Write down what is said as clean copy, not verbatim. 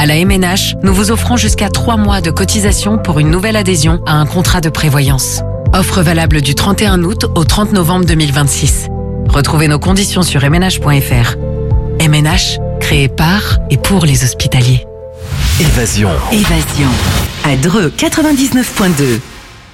À la MNH, nous vous offrons jusqu'à 3 mois de cotisation pour une nouvelle adhésion à un contrat de prévoyance. Offre valable du 31 août au 30 novembre 2026. Retrouvez nos conditions sur mnh.fr. MNH, créé par et pour les hospitaliers. Évasion. À Dreux 99.2.